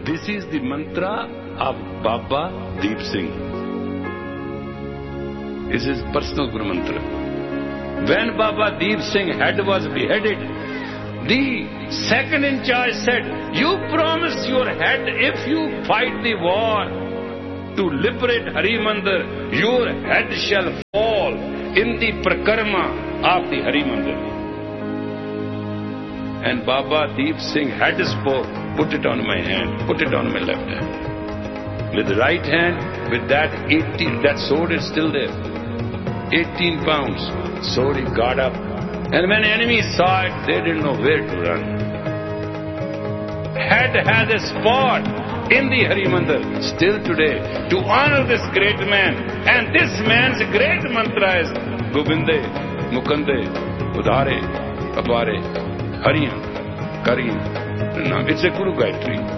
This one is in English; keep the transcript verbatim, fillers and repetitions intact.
This is the mantra of Baba Deep Singh. This is personal Guru mantra. When Baba Deep Singh head was beheaded, the second in charge said, you promise your head if you fight the war to liberate Hari Mandir, your head shall fall in the prakarma of the Hari Mandir. And Baba Deep Singh had spoke, put it on my hand, put it on my left hand. With the right hand, with that eighteen, that sword is still there. eighteen pounds. Sword he got up. And when enemies saw it, they didn't know where to run. Head has a spot in the Hari Mandir still today to honor this great man. And this man's great mantra is Govinde, Mukande, Udare, Apare, Hariyam, Kariyam. It's a Guru Gayatri.